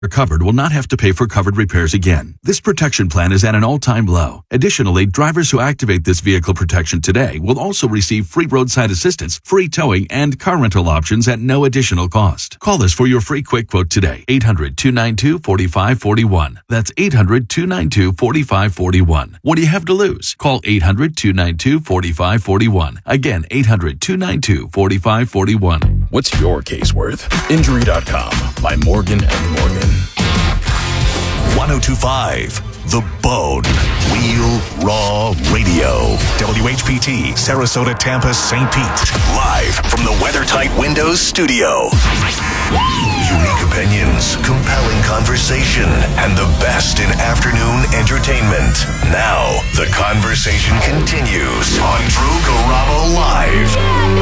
covered will not have to pay for covered repairs again. This protection plan is at an all-time low. Additionally, drivers who activate this vehicle protection today will also receive free roadside assistance, free towing, and car rental options at no additional cost. Call us for your free quick quote today. 800-292-4541. That's 800-292-4541. What do you have to lose? Call 800-292-4541. Again, 800-292-4541. What's your case worth? Injury.com by Morgan & Morgan. 1025 The Bone. Real Raw Radio. WHPT, Sarasota, Tampa, St. Pete. Live from the WeatherTight Windows studio. Unique opinions, compelling conversation, and the best in afternoon entertainment. Now, the conversation continues on Drew Garabo Live.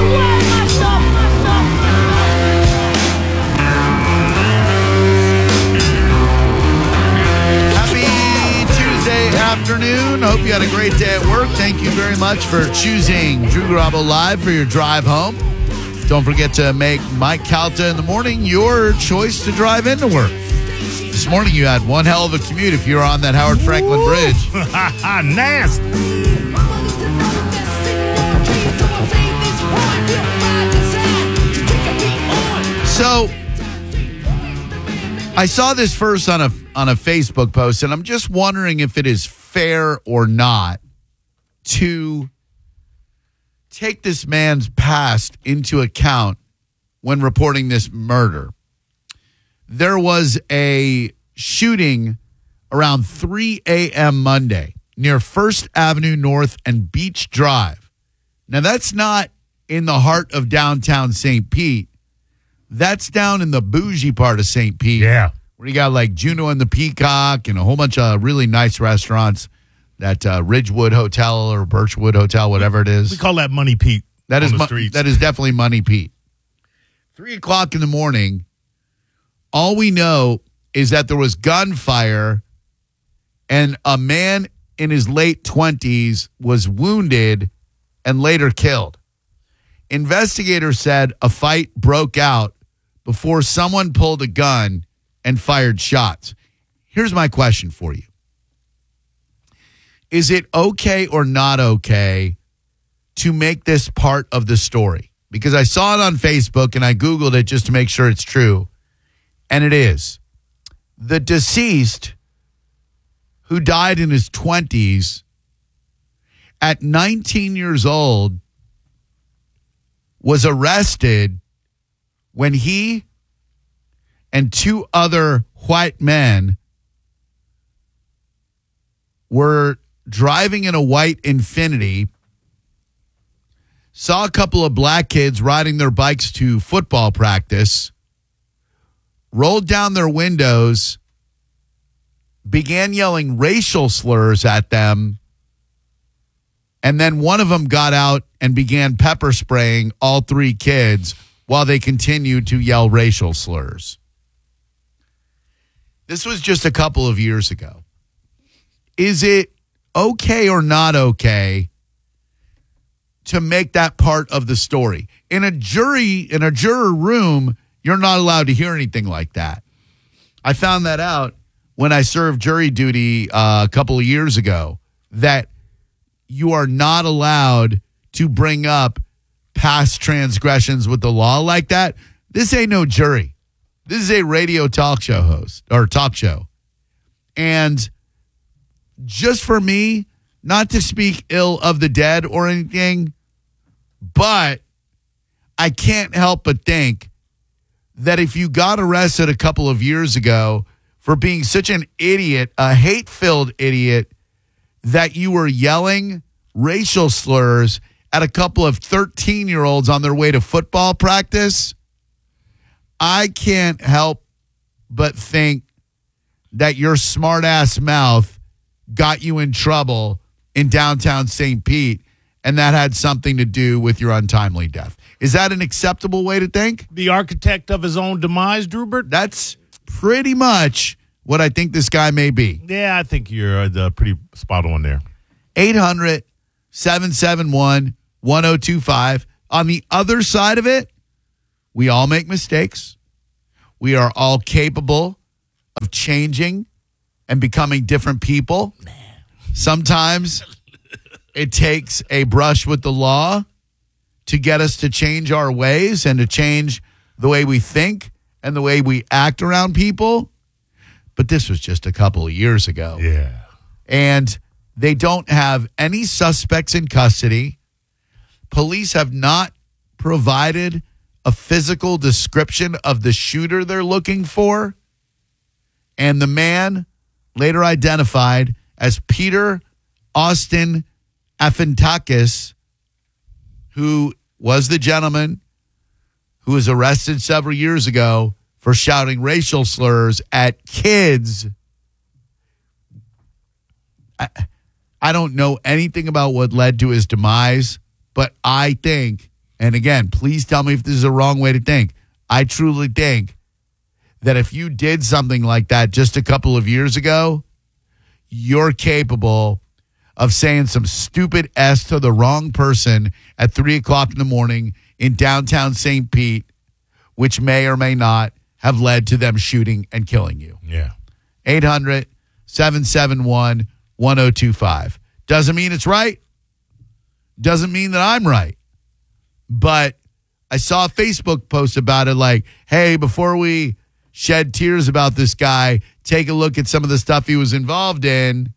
Afternoon. Hope you had a great day at work. Thank you very much for choosing Drew Garabo Live for your drive home. Don't forget to make Mike Calta in the morning your choice to drive into work. This morning you had one hell of a commute if you were on that Howard Franklin Bridge. Nasty. So I saw this first on a Facebook post, and I'm just wondering if it is fair or not to take this man's past into account when reporting this murder. There was a shooting around 3 a.m. Monday near First Avenue North and Beach Drive. Now, that's not in the heart of downtown St. Pete. That's down in the bougie part of St. Pete. Yeah. Where you got like Juno and the Peacock and a whole bunch of really nice restaurants. That Ridgewood Hotel or Birchwood Hotel, whatever it is. We call that Money Pete. That is streets. That is definitely Money Pete. 3 o'clock in the morning, all we know is that there was gunfire and a man in his late 20s was wounded and later killed. Investigators said a fight broke out before someone pulled a gun and fired shots. Here's my question for you. Is it okay or not okay to make this part of the story? Because I saw it on Facebook and I Googled it just to make sure it's true. And it is. The deceased, who died in his 20s, at 19 years old, was arrested when he and two other white men were driving in a white Infiniti, saw a couple of black kids riding their bikes to football practice, rolled down their windows, began yelling racial slurs at them, and then one of them got out and began pepper spraying all three kids while they continued to yell racial slurs. This was just a couple of years ago. Is it okay or not okay to make that part of the story? In a juror room, you're not allowed to hear anything like that. I found that out when I served jury duty a couple of years ago, that you are not allowed to bring up past transgressions with the law like that. This ain't no jury. This is a radio talk show host or talk show. And just for me, not to speak ill of the dead or anything, but I can't help but think that if you got arrested a couple of years ago for being such an idiot, a hate-filled idiot, that you were yelling racial slurs at a couple of 13-year-olds on their way to football practice, I can't help but think that your smart-ass mouth got you in trouble in downtown St. Pete, and that had something to do with your untimely death. Is that an acceptable way to think? The architect of his own demise, Drewbert? That's pretty much what I think this guy may be. Yeah, I think you're pretty spot on there. 800-771-1025. On the other side of it, we all make mistakes. We are all capable of changing and becoming different people. Sometimes it takes a brush with the law to get us to change our ways and to change the way we think and the way we act around people. But this was just a couple of years ago. Yeah. And they don't have any suspects in custody. Police have not provided a physical description of the shooter they're looking for. And the man later identified as Peter Austin Afantakis, who was the gentleman who was arrested several years ago for shouting racial slurs at kids. I don't know anything about what led to his demise, but I think, and again, please tell me if this is a wrong way to think, I truly think that if you did something like that just a couple of years ago, you're capable of saying some stupid S to the wrong person at 3 o'clock in the morning in downtown St. Pete, which may or may not have led to them shooting and killing you. Yeah. 800-771-1025. Doesn't mean it's right. Doesn't mean that I'm right. But I saw a Facebook post about it like, hey, before we shed tears about this guy, take a look at some of the stuff he was involved in.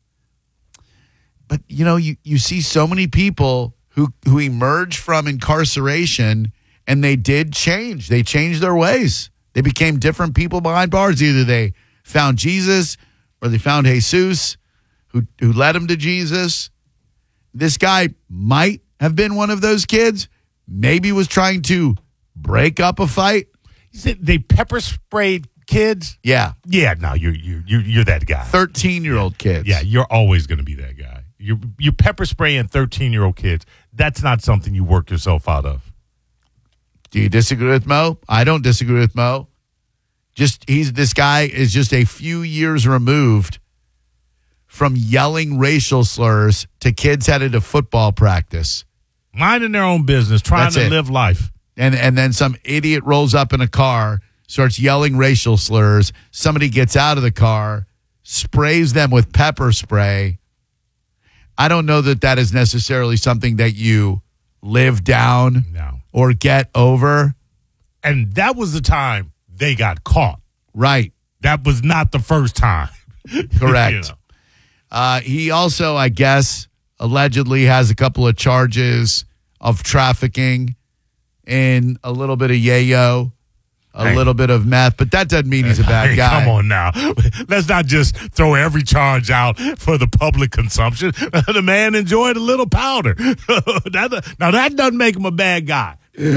But, you know, you see so many people who emerge from incarceration and they did change. They changed their ways. They became different people behind bars. Either they found Jesus or they found Jesus who led them to Jesus. This guy might have been one of those kids. Maybe was trying to break up a fight. You said they pepper sprayed kids? Yeah. Yeah, no, you're that guy. 13-year-old kids. Yeah, you're always going to be that guy. You pepper spraying 13-year-old kids. That's not something you work yourself out of. Do you disagree with Mo? I don't disagree with Mo. This guy is just a few years removed from yelling racial slurs to kids headed to football practice. Minding their own business, trying That's to it. live life. And then some idiot rolls up in a car, starts yelling racial slurs. Somebody gets out of the car, sprays them with pepper spray. I don't know that is necessarily something that you live down or get over. And that was the time they got caught. Right. That was not the first time. Correct. You know. He also, I guess, allegedly has a couple of charges of trafficking in a little bit of yayo, a little bit of meth, but that doesn't mean he's a bad guy. Come on now. Let's not just throw every charge out for the public consumption. The man enjoyed a little powder. Now, that doesn't make him a bad guy.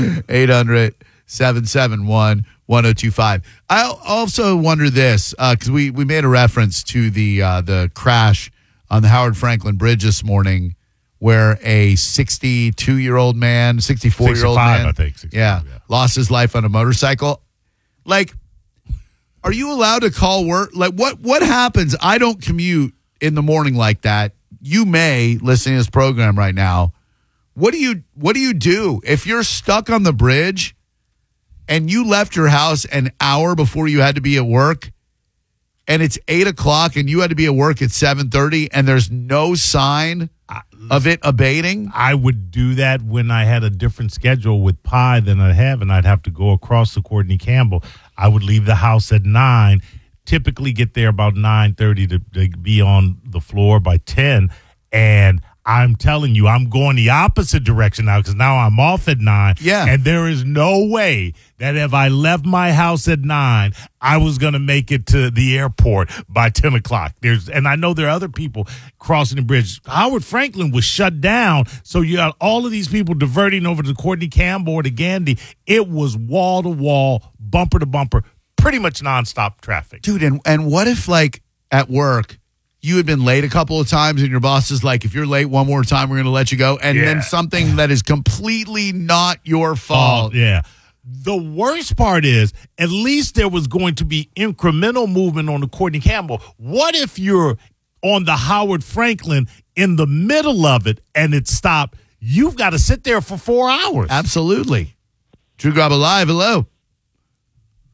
800-771-1025. I also wonder this, because we made a reference to the crash on the Howard Franklin Bridge this morning where a 64-year-old man, 65, man, I think. 65, yeah, lost his life on a motorcycle. Like, are you allowed to call work? Like, what happens? I don't commute in the morning like that. You may, listening to this program right now. What do you do if you're stuck on the bridge and you left your house an hour before you had to be at work and it's 8 o'clock and you had to be at work at 7:30 and there's no sign of it abating? I would do that when I had a different schedule with Pi than I have, and I'd have to go across the Courtney Campbell. I would leave the house at 9, typically get there about 9:30 to be on the floor by 10, and I'm telling you, I'm going the opposite direction now because now I'm off at 9. Yeah. And there is no way that if I left my house at 9, I was going to make it to the airport by 10 o'clock. And I know there are other people crossing the bridge. Howard Franklin was shut down. So you got all of these people diverting over to Courtney Campbell or to Gandy. It was wall to wall, bumper to bumper, pretty much nonstop traffic. Dude, and what if, like, at work, you had been late a couple of times and your boss is like, if you're late one more time, we're going to let you go. And then something that is completely not your fault. Yeah. The worst part is, at least there was going to be incremental movement on the Courtney Campbell. What if you're on the Howard Franklin in the middle of it and it stopped? You've got to sit there for 4 hours. Absolutely. Drew Graba Live, hello.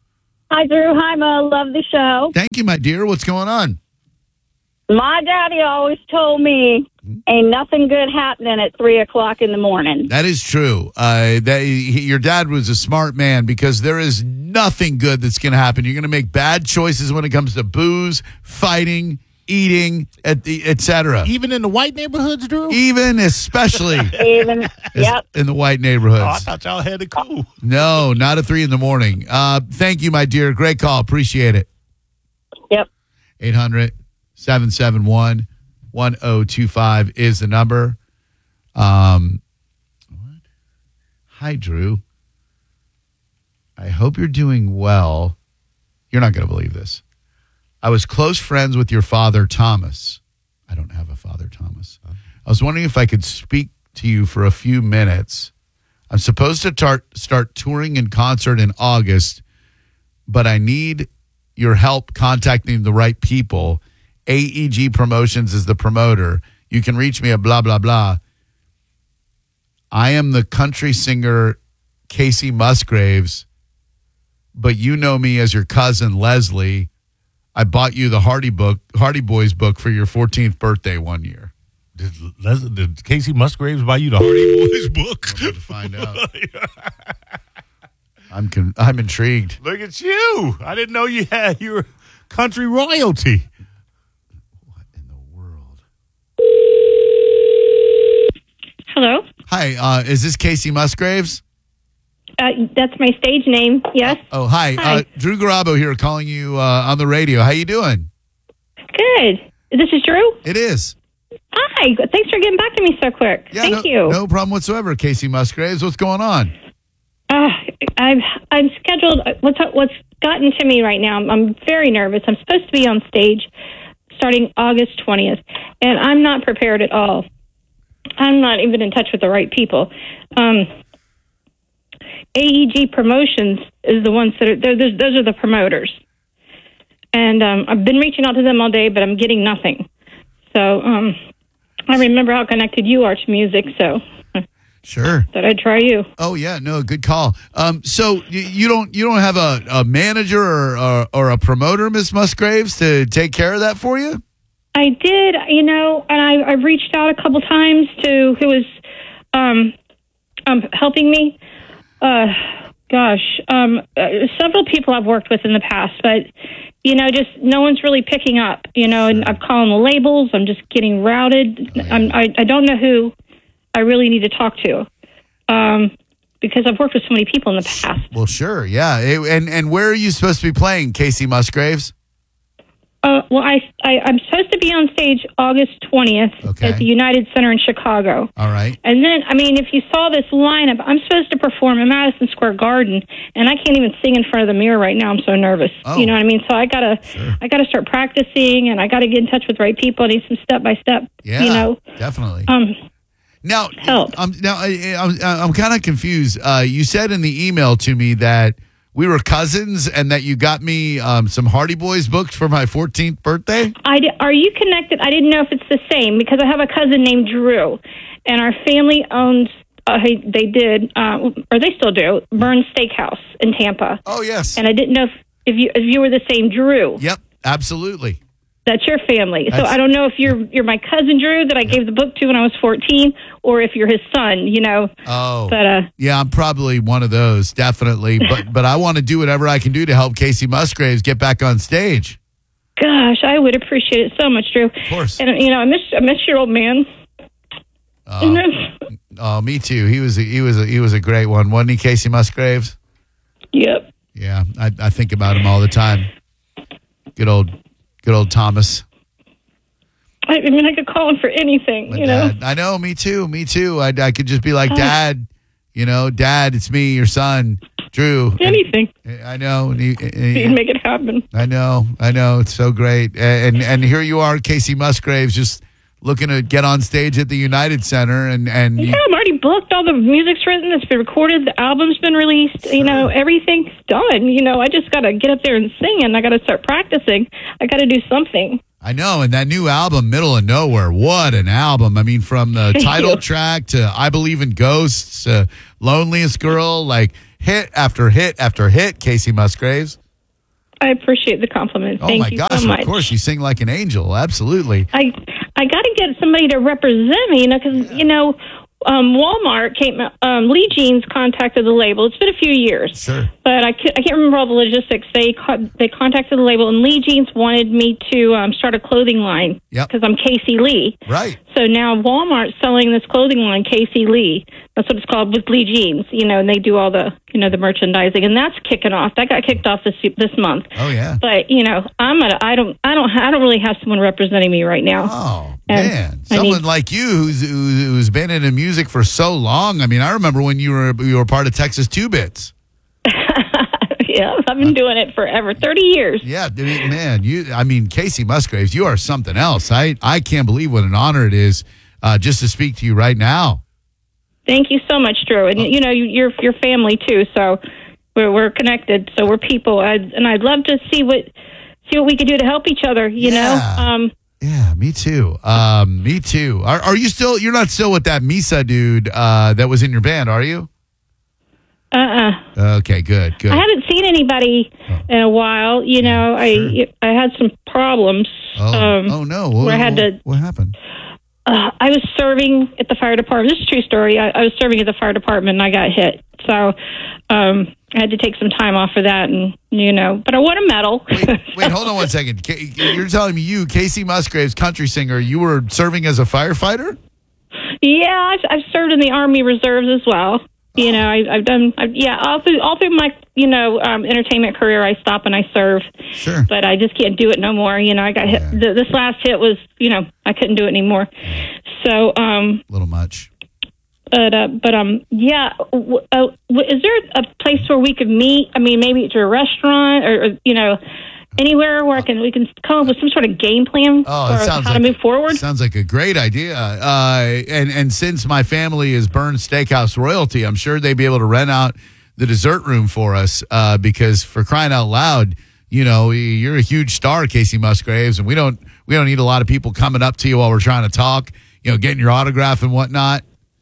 Hi, Drew. Hi, Mo. Love the show. Thank you, my dear. What's going on? My daddy always told me ain't nothing good happening at 3 o'clock in the morning. That is true. Your dad was a smart man because there is nothing good that's going to happen. You're going to make bad choices when it comes to booze, fighting, eating, etc. Even in the white neighborhoods, Drew? Even especially Even, yep. in the white neighborhoods. Oh, I thought y'all had it cool. No, not at 3 in the morning. Thank you, my dear. Great call. Appreciate it. Yep. 800-771-1025 is the number. What? Hi, Drew. I hope you're doing well. You're not going to believe this. I was close friends with your father, Thomas. I don't have a father, Thomas. I was wondering if I could speak to you for a few minutes. I'm supposed to start touring in concert in August, but I need your help contacting the right people. AEG Promotions is the promoter. You can reach me at blah, blah, blah. I am the country singer Casey Musgraves, but you know me as your cousin Leslie. I bought you the Hardy Boys book for your 14th birthday one year. Did Casey Musgraves buy you the Hardy Boys book? I'm about to find out. I'm intrigued. Look at you. I didn't know you had your country royalty. What in the world? Hello. Hi, is this Casey Musgraves? That's my stage name. Yes. Oh, hi. Hi. Drew Garabo here calling you on the radio. How you doing? Good. This is Drew. It is. Hi. Thanks for getting back to me so quick. Yeah, Thank you. No problem whatsoever, Casey Musgraves. What's going on? I'm scheduled. What's gotten to me right now? I'm very nervous. I'm supposed to be on stage starting August 20th, and I'm not prepared at all. I'm not even in touch with the right people. AEG Promotions is the ones that are those are the promoters, and I've been reaching out to them all day, but I'm getting nothing. So I remember how connected you are to music, so Sure. thought I'd try you. Oh yeah, no, good call. So you don't have a manager or a promoter, Miss Musgraves, to take care of that for you? I did, and I've reached out a couple times to who was helping me. Several people I've worked with in the past, but just no one's really picking up. And I'm calling the labels. I'm just getting routed. Oh, yeah. I don't know who I really need to talk to, because I've worked with so many people in the past. Well, sure, yeah. And where are you supposed to be playing, Casey Musgraves? Well, I'm supposed to be on stage August 20th at the United Center in Chicago. All right. And then, if you saw this lineup, I'm supposed to perform in Madison Square Garden, and I can't even sing in front of the mirror right now. I'm so nervous. Oh. You know what I mean? So I gotta start practicing, and I gotta get in touch with the right people. I need some step by step. Yeah, definitely. Now, help. I'm kind of confused. You said in the email to me that we were cousins and that you got me some Hardy Boys books for my 14th birthday? Are you connected? I didn't know if it's the same, because I have a cousin named Drew, and our family owns, they did, or they still do, Burns Steakhouse in Tampa. Oh, yes. And I didn't know if you were the same Drew. Yep, absolutely. That's your family. So I don't know if you're my cousin Drew that I gave the book to when I was 14, or if you're his son, Oh. But yeah, I'm probably one of those, definitely. But I want to do whatever I can do to help Casey Musgraves get back on stage. Gosh, I would appreciate it so much, Drew. Of course. And I miss your old man. Oh, me too. He was a great one, wasn't he, Casey Musgraves? Yep. Yeah, I think about him all the time. Good old Thomas. I could call him for anything, Dad. I know, me too. I could just be like, Dad, Dad, it's me, your son, Drew. Anything. I know. And you can make it happen. I know. It's so great. And here you are, Casey Musgraves, just looking to get on stage at the United Center. And I'm already booked. All the music's written. It's been recorded. The album's been released. Sure. Everything's done. I just got to get up there and sing, and I got to start practicing. I got to do something. I know. And that new album, Middle of Nowhere, what an album. From the title track to I Believe in Ghosts, Loneliest Girl, like hit after hit after hit, Casey Musgraves. I appreciate the compliment. Oh Thank my you gosh! so much. Of course, you sing like an angel. Absolutely. I got to get somebody to represent me, because Walmart Lee Jeans contacted the label. It's been a few years, Sure. but I can't remember all the logistics. They contacted the label, and Lee Jeans wanted me to start a clothing line Yep. because I'm Casey Lee. Right. So now Walmart's selling this clothing line, Casey Lee. That's what it's called, with Lee Jeans. And they do all the the merchandising, and that's kicking off. That got kicked off this month. Oh yeah. But I don't really have someone representing me right now. Oh And man, I someone need- like you who's been into music for so long. I mean, I remember when you were part of Texas Two Bits. Yeah, I've been doing it forever, 30 years. Yeah, dude, man. Casey Musgraves, you are something else. I can't believe what an honor it is just to speak to you right now. Thank you so much, Drew. And you're family too, so we're connected. So we're people, and I'd love to see what we could do to help each other. Yeah, me too. Me too. Are you still? You're not still with that Misa dude that was in your band, are you? Okay, good. I haven't seen anybody in a while. I had some problems. Oh no! Where I had to. What happened? I was serving at the fire department. This is a true story. I was serving at the fire department, and I got hit. So I had to take some time off for that, and but I won a medal. Wait, hold on one second. You're telling me Casey Musgraves, country singer, you were serving as a firefighter? Yeah, I've served in the Army Reserves as well. I've done all through my entertainment career. I stop and I serve. Sure. But I just can't do it no more. I got hit. This last hit was I couldn't do it anymore. So a little much. But is there a place where we could meet? I mean, maybe it's a restaurant or anywhere where we can come up with some sort of game plan for how to move forward. Sounds like a great idea. And since my family is Burns Steakhouse royalty, I'm sure they'd be able to rent out the dessert room for us because for crying out loud, you're a huge star, Casey Musgraves, and we don't need a lot of people coming up to you while we're trying to talk, getting your autograph and whatnot.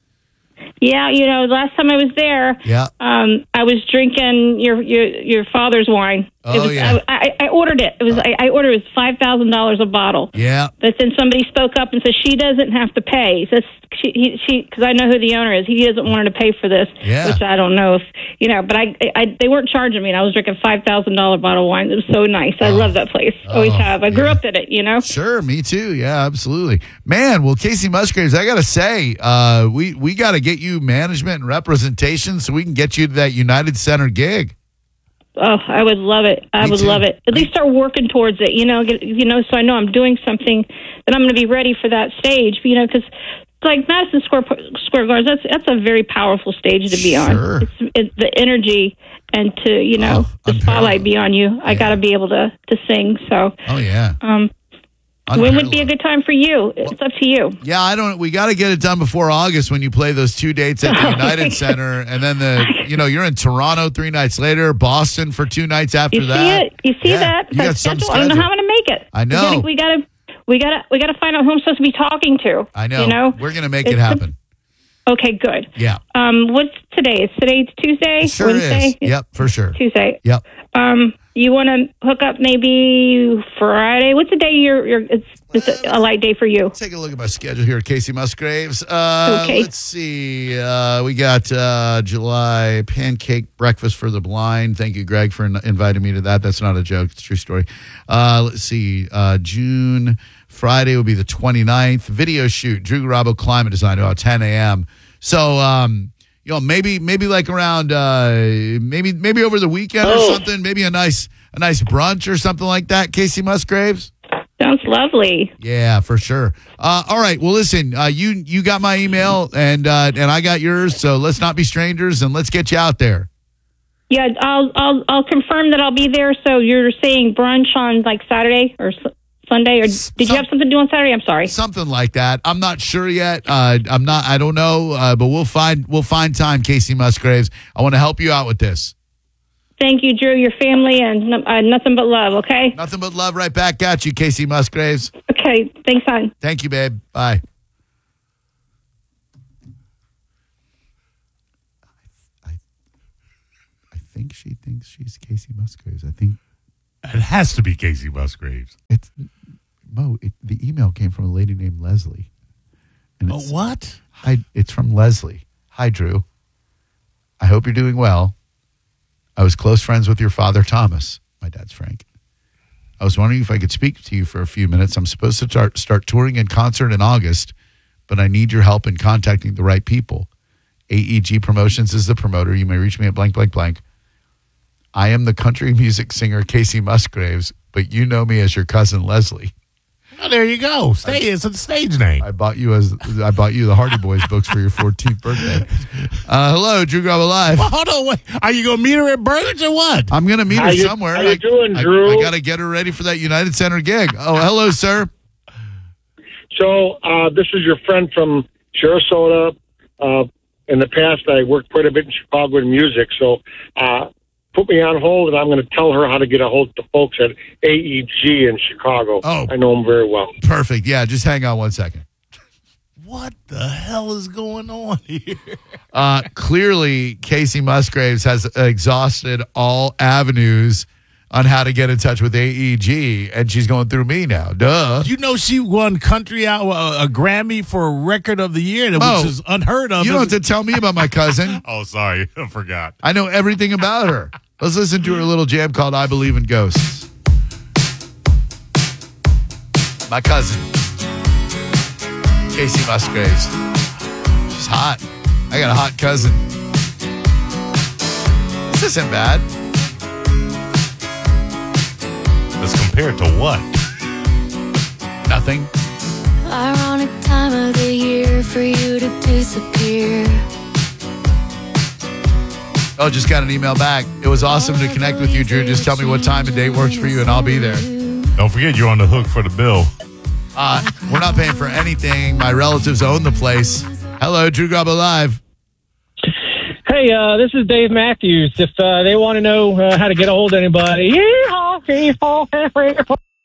Yeah, the last time I was there, I was drinking your father's wine. Oh, yeah. I ordered it. I ordered it was $5,000 a bottle. Yeah. But then somebody spoke up and said she doesn't have to pay. Says because I know who the owner is. He doesn't want her to pay for this. Yeah. Which I don't know if but they weren't charging me. And I was drinking $5,000 bottle of wine. It was so nice. I love that place. Always have. I grew up in it. Sure, me too. Yeah, absolutely. Man, well, Casey Musgraves, I gotta say, we got to get you management and representation so we can get you to that United Center gig. Oh, I would love it. I would love it. At least start working towards it, so I know I'm doing something that I'm going to be ready for that stage, because like Madison Square Garden, that's a very powerful stage to be on. It's the energy and to, the spotlight be on you. I got to be able to sing. So, oh yeah. When would be a good time for you? It's up to you. Yeah, we got to get it done before August when you play those 2 dates at the United Center. And then you're in Toronto 3 nights later, Boston for 2 nights after that. You see that? You got some I don't know how I'm going to make it. I know. We got to find out who I'm supposed to be talking to. I know. We're going to make it happen. Okay, good. Yeah. What's today? Today's Tuesday? It sure Wednesday? is. Yep, for sure. Tuesday. Yep. You want to hook up maybe Friday? What's the day it's a light day for you? Take a look at my schedule here, Casey Musgraves. Okay. Let's see. We got July pancake breakfast for the blind. Thank you, Greg, for inviting me to that. That's not a joke. It's a true story. Let's see. June, Friday will be the 29th. Video shoot, Drew Garabo Climate Design, about 10 a.m. So, maybe like around maybe over the weekend or something. Maybe a nice brunch or something like that. Casey Musgraves. Sounds lovely. Yeah, for sure. All right. Well, listen. You got my email and I got yours. So let's not be strangers and let's get you out there. Yeah, I'll confirm that I'll be there. So you're saying brunch on like Saturday or Sunday, or did you have something to do on Saturday? I'm sorry. Something like that. I'm not sure yet. I don't know. But we'll find time, Casey Musgraves. I want to help you out with this. Thank you, Drew, your family, and nothing but love, okay? Nothing but love right back at you, Casey Musgraves. Okay. Thanks, hon. Thank you, babe. Bye. I think she thinks she's Casey Musgraves. I think It has to be Casey Musgraves. It's Mo. The email came from a lady named Leslie. And Oh, what? Hi, it's from Leslie. Hi, Drew. I hope you're doing well. I was close friends with your father, Thomas. My dad's Frank. I was wondering if I could speak to you for a few minutes. I'm supposed to start touring in concert in August, but I need your help in contacting the right people. AEG Promotions is the promoter. You may reach me at blank, blank, blank. I am the country music singer Casey Musgraves, but you know me as your cousin Leslie. Oh, there you go. It's a stage name. I bought you the Hardy Boys books for your 14th birthday. Hello, Drew Garabo Live. Well, hold on, wait. Are you gonna meet her at Burlington or what? I'm gonna meet her somewhere. How you doing, Drew? I gotta get her ready for that United Center gig. Oh, hello, sir. So this is your friend from Sarasota. In the past, I worked quite a bit in Chicago in music. So put me on hold, and I'm going to tell her how to get a hold of the folks at AEG in Chicago. Oh. I know them very well. Perfect. Yeah, just hang on one second. What the hell is going on here? Clearly, Casey Musgraves has exhausted all avenues on how to get in touch with AEG, and she's going through me now. Duh. You know she won Country Hour, a Grammy for Record of the Year, which Mo, is unheard of. You don't have to tell me about my cousin. Oh, sorry. I forgot. I know everything about her. Let's listen to her little jam called I Believe in Ghosts. My cousin, Casey Musgraves. She's hot. I got a hot cousin. This isn't bad. As compared to what? Nothing. Ironic time of the year for you to disappear. Oh, just got an email back. It was awesome to connect with you, Drew. Just tell me what time and date works for you, and I'll be there. Don't forget you're on the hook for the bill. We're not paying for anything. My relatives own the place. Hello, Drew Garabo Live. Hey, this is Dave Matthews. If they want to know how to get a hold of anybody,